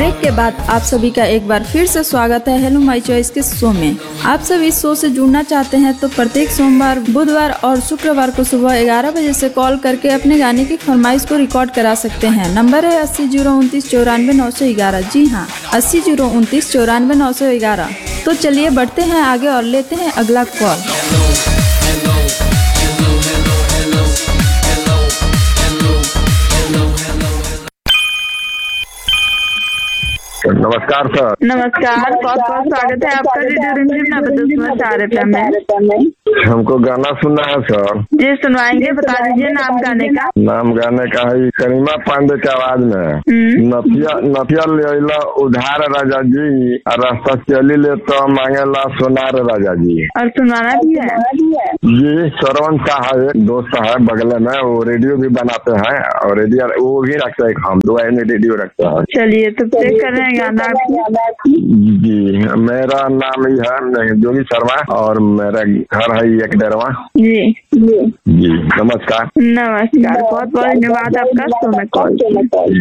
Break के बाद आप सभी का एक बार फिर से स्वागत है हेलो माय चॉइस के शो में। आप सभी इस शो से जुड़ना चाहते हैं तो प्रत्येक सोमवार, बुधवार और शुक्रवार को सुबह 11 बजे से कॉल करके अपने गाने की फरमाइश को रिकॉर्ड करा सकते हैं। नंबर है 80 029 94 911। जी हाँ, 80 029 94 911। तो चलिए बढ़ते हैं आगे और लेते हैं अगला कॉल। नमस्कार सर। नमस्कार, बहुत बहुत स्वागत है आपका रेडियो रिमझिम 90.4 FM में। हमको गाना सुनना है सर। जी सुनवाएंगे, बता दीजिए नाम गाने का। नाम गाने का है करीमा पांडे की आवाज में। नथिया ले उधार राजा जी, रास्ता चली ले तो मांगेला सोनार राजा जी। और सुनवाना भी है जी। श्रवण का है, एक दोस्त है बगल में, वो रेडियो भी बनाते हैं और रेडियो वो भी रखते हैं, हम दो रेडियो रखते हैं। चलिए तो प्ले कर रहे हैं गाना जी। मेरा नाम ही है जोगी शर्मा और मेरा घर है एक डरवा। जी जी नमस्कार। नमस्कार, बहुत बहुत धन्यवाद आपका शो में कॉल।